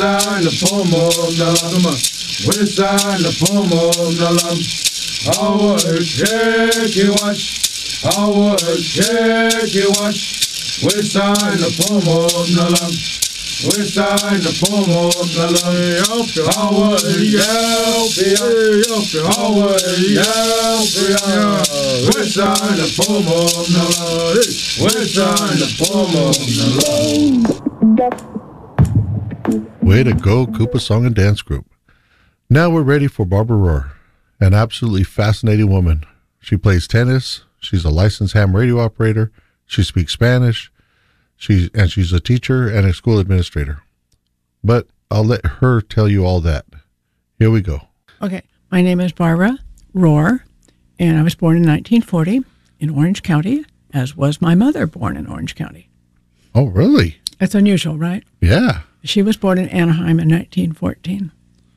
Side the pomo nalam, west side the pomo nalam. Our checky wash, our checky wash. West side the pomo nalam, west side the pomo nalam. Our yelpia, our yelpia. West side the pomo nalam, west side the pomo nalam. Way to go, Koopa Song and Dance Group. Now we're ready for Barbara Rohr, an absolutely fascinating woman. She plays tennis. She's a licensed ham radio operator. She speaks Spanish. She's a teacher and a school administrator. But I'll let her tell you all that. Here we go. Okay. My name is Barbara Rohr, and I was born in 1940 in Orange County, as was my mother, born in Orange County. Oh, really? That's unusual, right? Yeah. She was born in Anaheim in 1914.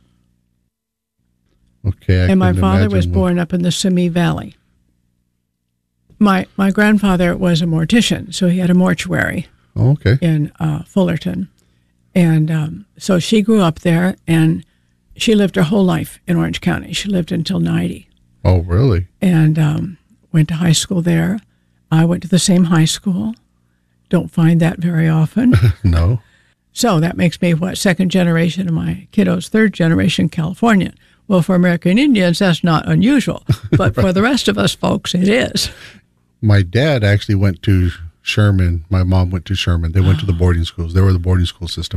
Okay. And my father was born up in the Simi Valley. My grandfather was a mortician, so he had a mortuary in Fullerton. And so she grew up there, and she lived her whole life in Orange County. She lived until 90. Oh, really? And went to high school there. I went to the same high school. Don't find that very often. No. So that makes me, second generation, and my kiddos, third generation Californian. Well, for American Indians, that's not unusual. But for the rest of us folks, it is. My dad actually went to Sherman. My mom went to Sherman. They went to the boarding schools. They were the boarding school system.